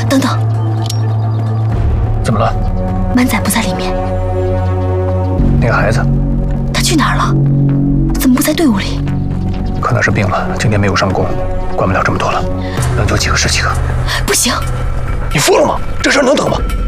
等等， 怎么了？ 满仔不在里面， 那个孩子， 他去哪儿了？怎么不在队伍里？ 可能是病了，今天没有上工，管不了这么多了，能救几个是几个。 不行， 你疯了吗？这事儿能等吗？